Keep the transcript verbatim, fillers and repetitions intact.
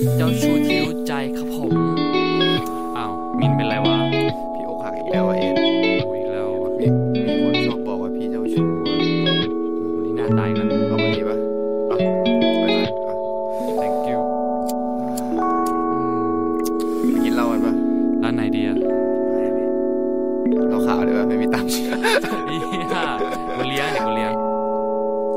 เจ้าชู้ที่รู้ใจครับผมอ้าวมินเป็นไรวะพี่อกหักอีกแล้วอะเอ็ดโอ้ยแล้วมีมีคนชอบบอกว่าพี่เจ้าชู้อะวันนี้หน้าตายกันเอามาดีปะอ่ะไปเลยอ่ะ thank you ไปกินเหล้ากันปะร้านไหนดีอะเราขาวเดี๋ยวไม่มีตังค์อีห่ากูเลี้ยงเดี๋ยวกูเลี้ยง